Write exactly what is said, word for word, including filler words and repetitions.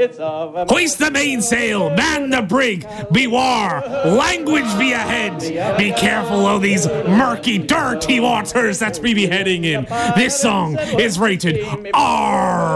Hoist the mainsail, man the brig, beware, language be ahead. Be careful of these murky, dirty waters that's we be heading in. This song is rated R.